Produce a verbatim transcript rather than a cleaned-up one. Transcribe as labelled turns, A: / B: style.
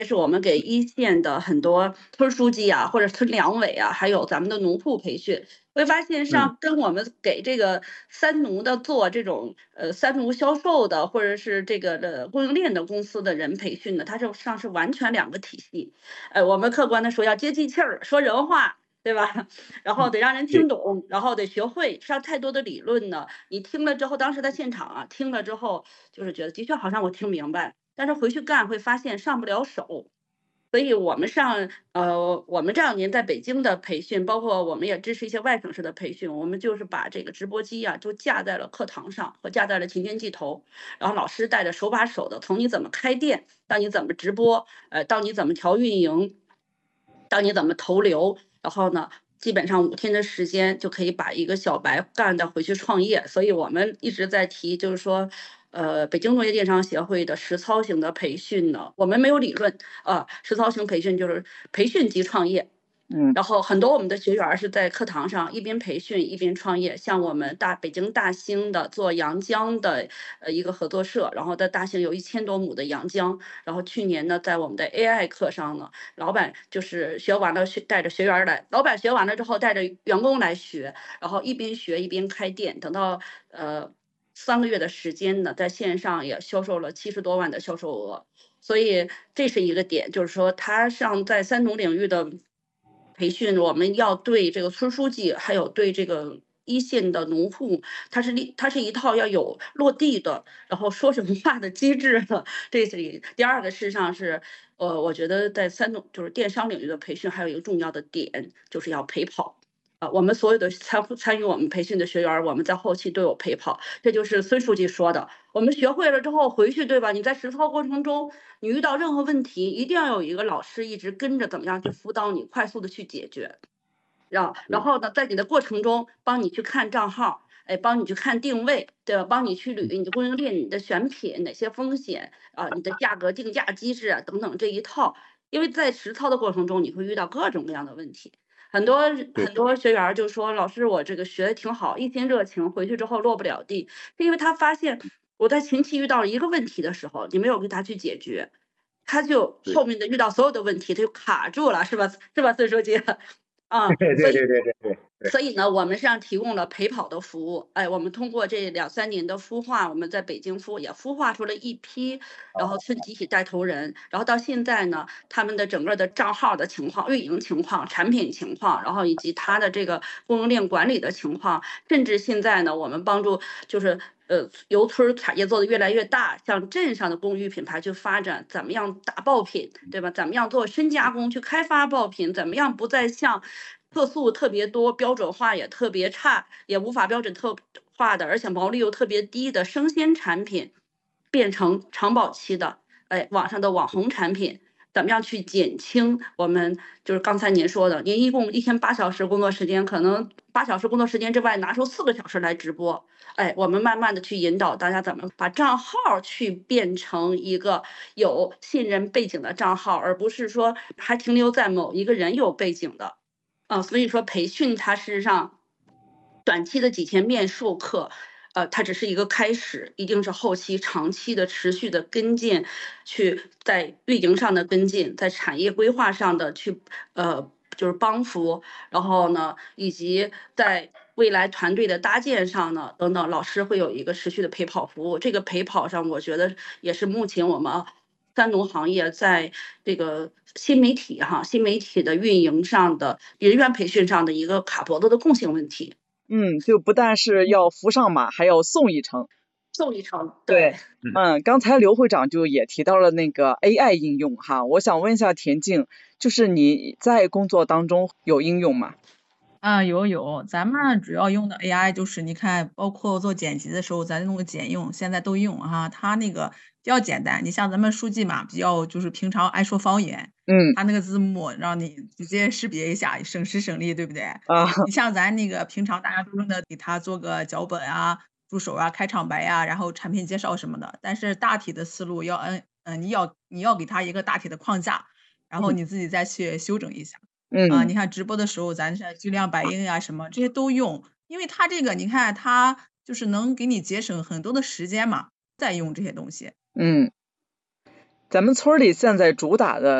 A: 是我们给一线的很多村书记啊，或者村两委啊，还有咱们的农户培训，会发现
B: 嗯。
A: 上跟我们给这个三农的做这种呃三农销售的，或者是这个的供应链的公司的人培训的，它这上是完全两个体系。呃，我们客观的说要接地气儿，说人话。对吧？然后
B: 嗯，
A: 得让人
B: 对。
A: 听懂，然后得学会。上太多的理论呢，你听了之后，当时在现场啊，听了之后就是觉得的确好像我听明白，但是回去干会发现上不了手。所以我们上呃，我们这两年在北京的培训，包括我们也支持一些外省市的培训，我们就是把这个直播机啊，就架在了课堂上和架在了擎天技头，然后老师带着手把手的，从你怎么开店，到你怎么直播，呃，到你怎么调运营，到你怎么投流，然后呢，基本上五天的时间就可以把一个小白干的回去创业。所以我们一直在提，就是说，呃，北京农业电商协会的实操型的培训呢，我们没有理论，啊，实操型培训就是培训及创业。
B: 嗯。
A: 然后很多我们的学员儿是在课堂上一边培训一边创业，像我们大北京大兴的做阳江的呃一个合作社，然后在大兴有一千多亩的阳江，然后去年呢，在我们的 A I 课上呢，老板就是学完了学带着学员儿来，老板学完了之后带着员工来学，然后一边学一边开店，等到呃三个月的时间呢，在线上也销售了七十多万的销售额。所以这是一个点，就是说他上在三农领域的培训，我们要对这个村书记，还有对这个一线的农户，它是一它是一套要有落地的，然后说什么话的机制的。这是一第二个，事实上是，呃，我觉得在三农就是电商领域的培训，还有一个重要的点，就是要陪跑。啊，我们所有的参参与我们培训的学员儿，我们在后期都有陪跑，这就是孙书记说的。我们学会了之后回去，对吧？你在实操过程中，你遇到任何问题，一定要有一个老师一直跟着，怎么样去辅导你，快速的去解决。然然
B: 对。
A: 后呢，在你的过程中，帮你去看账号，哎，帮你去看定位，对吧？帮你去捋你的供应链、你的选品哪些风险啊，你的价格定价机制啊等等这一套。因为在实操的过程中，你会遇到各种各样的问题。很多
B: 对。
A: 很多学员儿就说：“老师，我这个学的挺好，一心热情，回去之后落不了地。”是因为他发现我在前期遇到了一个问题的时候，你没有给他去解决，他就
B: 对。
A: 后面的遇到所有的问题，他就卡住了，是吧？是吧，孙书记？啊，
B: 对
A: 所以
B: 对对对对对。
A: 所以呢，我们实际上提供了陪跑的服务。哎，我们通过这两三年的孵化，我们在北京孵也孵化出了一批，然后村集体带头人，然后到现在呢，他们的整个的账号的情况、运营情况、产品情况，然后以及他的这个供应链管理的情况，甚至现在呢，我们帮助就是呃由村儿产业做得越来越大，像镇上的公寓品牌去发展，怎么样打爆品，对吧？怎么样做深加工去开发爆品，怎么样不再像色素特别多、标准化也特别差，也无法标准特化的，而且毛利又特别低的生鲜产品，变成长保期的，哎，网上的网红产品，怎么样去减轻我们就是刚才您说的，您一共一天八小时工作时间，可能八小时工作时间之外拿出四个小时来直播，哎，我们慢慢的去引导大家怎么把账号去变成一个有信任背景的账号，而不是说还停留在某一个人有背景的。啊，所以说培训它事实上短期的几天面授课，呃，它只是一个开始，一定是后期长期的持续的跟进，去在运营上的跟进，在产业规划上的去呃就是帮扶，然后呢，以及在未来团队的搭建上呢，等等，老师会有一个持续的陪跑服务。这个陪跑上，我觉得也是目前我们三农行业在这个新媒体哈，新媒体的运营上的人员培训上的一个卡脖子的共性问题。
B: 嗯，就不但是要扶上马，还要送一程。
A: 送一程，
B: 对。
A: 对。
B: 嗯，刚才刘会长就也提到了那个 A I 应用哈，我想问一下田静，就是你在工作当中有应用吗？
C: 啊，有有，咱们主要用的 A I 就是你看，包括做剪辑的时候，咱弄个剪映，现在都用哈。它那个比较简单，你像咱们书记嘛，比较就是平常爱说方言，
B: 嗯。
C: 它那个字幕让你直接识别一下，省时省力，对不对？
B: 啊。
C: 你像咱那个平常大家都用的，给他做个脚本啊、助手啊、开场白呀、然后产品介绍什么的，但是大体的思路要按，嗯、你要你要给他一个大体的框架，然后
B: 嗯。
C: 你自己再去修整一下。啊，
B: 嗯。
C: 你看直播的时候，咱是巨量白音啊什么，这些都用。因为它这个你看它就是能给你节省很多的时间嘛，再用这些东西。
B: 嗯。 咱们村里现在主打的